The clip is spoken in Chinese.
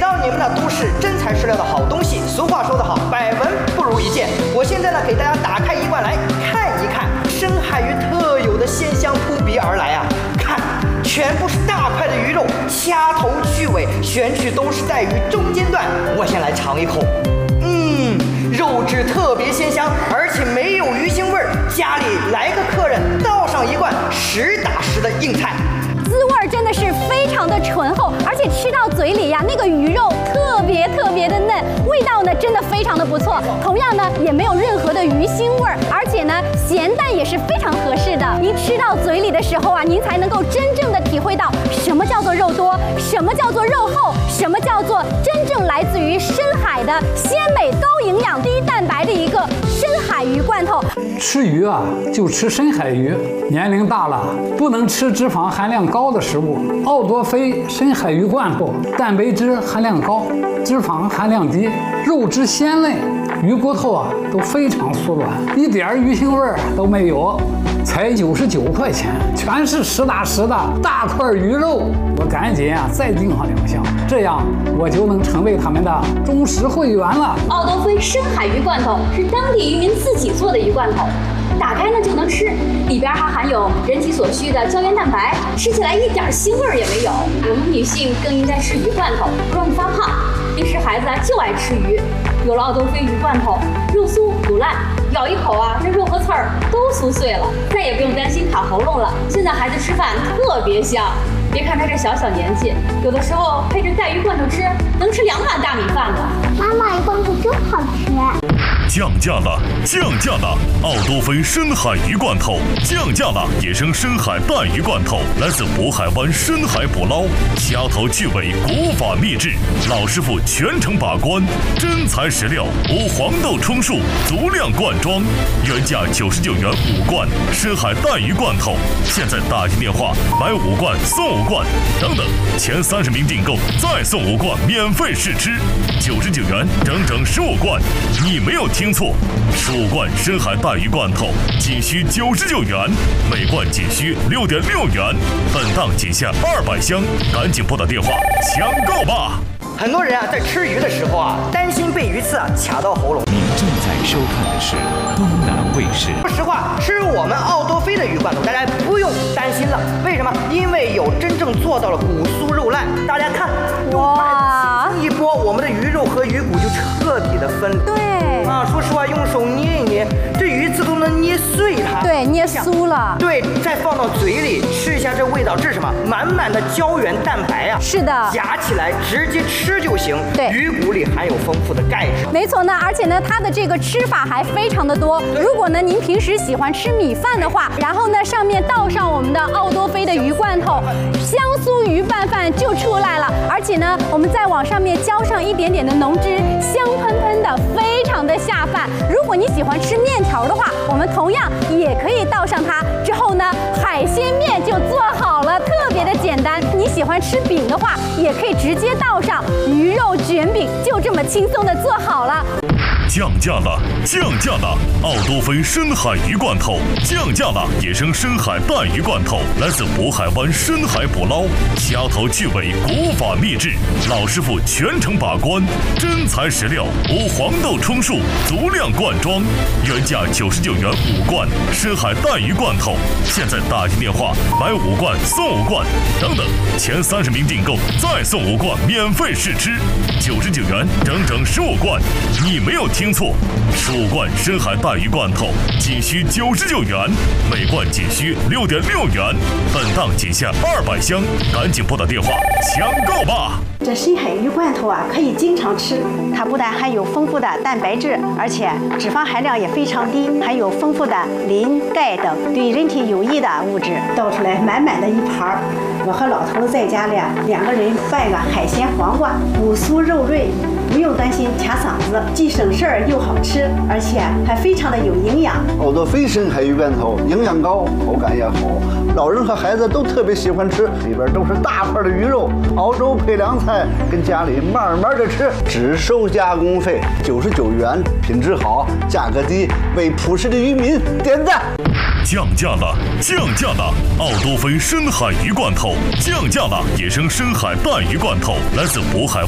教你们的都市真材实料的好东西。俗话说得好，百闻不如一见。我现在呢，给大家打开一罐来看一看深海鱼特有的鲜香扑鼻而来啊！看，全部是大块的鱼肉，掐头去尾，选取都是带鱼中间段。我先来尝一口，肉质特别鲜香，而且没有鱼腥味儿。家里来个客人，倒上一罐实打实的硬菜。 滋味真的是非常的醇厚，而且吃到嘴里呀，那个鱼肉特别的嫩，味道呢真的非常的不错。同样呢，也没有任何的鱼腥味儿，而且呢，咸淡也是非常合适的。您吃到嘴里的时候啊，您才能够真正的体会到什么叫做肉多，什么叫做肉厚，什么叫做真正来自于深海的鲜美、高营养、低蛋白的一个深海鱼罐头。 吃鱼啊，就吃深海鱼。年龄大了，不能吃脂肪含量高的食物。奥多菲深海鱼罐头，蛋白质含量高，脂肪含量低，肉质鲜嫩，鱼骨头啊都非常酥软，一点鱼腥味都没有，才99块钱，全是实打实的大块鱼肉。我赶紧啊再订上2箱，这样我就能成为他们的忠实会员了。 奥多菲深海鱼罐头是当地渔民自己做的鱼罐头，打开呢就能吃，里边还含有人体所需的胶原蛋白，吃起来一点腥味也没有。我们女性更应该吃鱼罐头，不容易发胖。平时孩子就爱吃鱼，有了奥多菲鱼罐头，肉酥不烂，咬一口啊，那肉和刺儿都酥碎了，再也不用担心卡喉咙了。现在孩子吃饭特别香，别看他这小年纪，有的时候配着带鱼罐头吃，能吃2碗大米饭呢。 妈妈，鱼罐头真好吃。 降价了！降价了！奥多菲深海鱼罐头降价了！野生深海带鱼罐头来自渤海湾深海捕捞，掐头去尾，古法秘制，老师傅全程把关，真材实料，无黄豆充数，足量灌装，原价99元5罐深海带鱼罐头，现在打进电话买5罐送5罐，等等，前30名订购再送5罐免费试吃，99元整整15罐，你没有听错，15罐深海带鱼罐头仅需99元，每罐仅需6.6元，本档仅限200箱，赶紧拨打电话抢购吧！ 很多人啊，在吃鱼的时候啊，担心被鱼刺啊卡到喉咙。 您正在收看的是东南卫视。 说实话，吃我们奥多菲的鱼罐头，大家不用担心了。为什么？因为有真正做到了骨酥肉烂。大家看，用筷子一拨，我们的鱼肉和鱼骨就彻底的分离。 对啊，说实话，用手捏一捏，这鱼刺都能捏碎它。 对，捏酥了。 对，再放到嘴里吃一下，这味道这是什么？满满的胶原蛋白啊！ 是的， 夹起来直接吃就行。 对， 鱼骨里含有丰富的钙质。 没错呢，而且呢，它的这个吃法还非常的多。如果呢您平时喜欢吃米饭的话，然后呢上面倒上我们的奥多菲的鱼罐头，香酥鱼拌饭就出来了。而且呢，我们再往上面浇上一点点的浓汁，香喷喷的，非常的下饭。如果你喜欢吃面条的话，我们同样也可以倒上它。之后呢，海鲜面就做好了，特别的简单。你喜欢吃饼的话，也可以直接倒上鱼肉卷饼，就这么轻松的做好了。 降价了！降价了！奥多菲深海鱼罐头降价了！野生深海带鱼罐头来自渤海湾深海捕捞，掐头去尾，古法秘制，老师傅全程把关，真材实料，无黄豆充数，足量灌装，原价99元5罐深海带鱼罐头，现在打进电话买5罐送5罐，等等，前30名订购再送5罐免费试吃，99元整整15罐，你没有听错，15罐深海带鱼罐头仅需99元，每罐仅需6.6元，本档仅限200箱，赶紧拨打电话抢购吧！ 这深海鱼罐头啊，可以经常吃。它不但含有丰富的蛋白质，而且脂肪含量也非常低，含有丰富的磷、钙等对人体有益的物质。倒出来满满的一盘儿，我和老头在家里2个人拌个海鲜黄瓜，骨酥肉润，不用担心卡嗓子，既省事儿又好吃，而且还非常的有营养。 奥多菲深海鱼罐头营养高，口感也好，老人和孩子都特别喜欢吃，里边都是大块的鱼肉，熬粥配凉菜，跟家里慢慢的吃，只收加工费99元，品质好，价格低，为朴实的渔民点赞。 降价了！降价了！奥多菲深海鱼罐头降价了！野生深海带鱼罐头来自渤海